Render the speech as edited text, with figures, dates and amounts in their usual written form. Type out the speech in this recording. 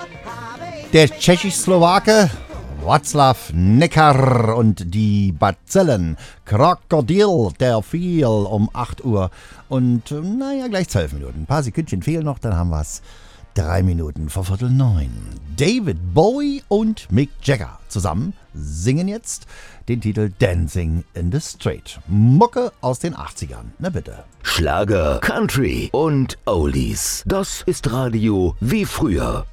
Der Tschechisch-Slowake Václav Necker und die Bazillen. Krokodil, der fiel um 8 Uhr. Und gleich 12 Minuten. Ein paar Sekündchen fehlen noch, dann haben wir es 3 Minuten vor 8:45. David Bowie und Mick Jagger zusammen singen jetzt den Titel Dancing in the Street. Mucke aus den 80ern. Na bitte. Schlager, Country und Oldies. Das ist Radio wie früher.